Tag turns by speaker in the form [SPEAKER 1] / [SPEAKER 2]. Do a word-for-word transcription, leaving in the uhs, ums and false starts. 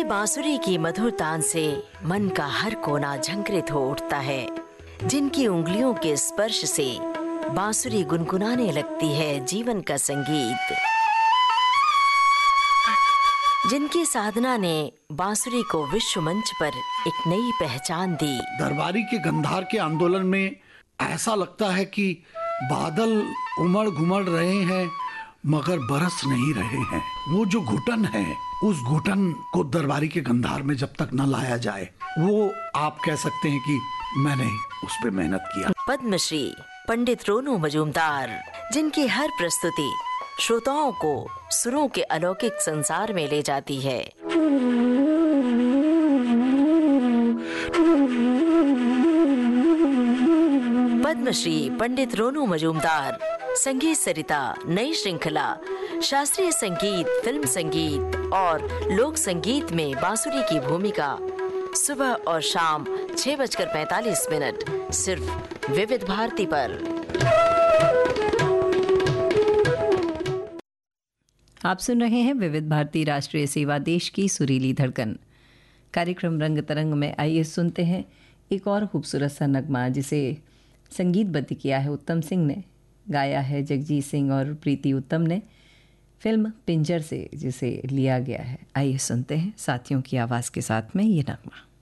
[SPEAKER 1] बांसुरी की मधुर तान से मन का हर कोना झंकृत हो उठता है, जिनकी उंगलियों के स्पर्श से बांसुरी गुनगुनाने लगती है जीवन का संगीत, जिनकी साधना ने बांसुरी को विश्व मंच पर एक नई पहचान दी।
[SPEAKER 2] दरबारी के गंधार के आंदोलन में ऐसा लगता है कि बादल उमड़ घुमड़ रहे हैं मगर बरस नहीं रहे हैं। वो जो घुटन है, उस घुटन को दरबारी के गंधार में जब तक न लाया जाए, वो आप कह सकते हैं कि मैंने उस पे मेहनत किया।
[SPEAKER 1] पद्मश्री पंडित रोनू मजूमदार, जिनकी हर प्रस्तुति श्रोताओं को सुरों के अलौकिक संसार में ले जाती है। पद्मश्री पंडित रोनू मजूमदार संगीत सरिता नई श्रृंखला, शास्त्रीय संगीत, फिल्म संगीत और लोक संगीत में बांसुरी की भूमिका, सुबह और शाम छह बजकर पैंतालीस मिनट सिर्फ विविध भारती पर।
[SPEAKER 3] आप सुन रहे हैं विविध भारती राष्ट्रीय सेवा, देश की सुरीली धड़कन। कार्यक्रम रंग तरंग में आइए सुनते हैं एक और खूबसूरत सा नगमा, जिसे संगीतबद्ध किया है उत्तम सिंह ने, गाया है जगजीत सिंह और प्रीति उत्तम ने, फिल्म पिंजर से जिसे लिया गया है। आइए सुनते हैं साथियों की आवाज़ के साथ में ये नगमा।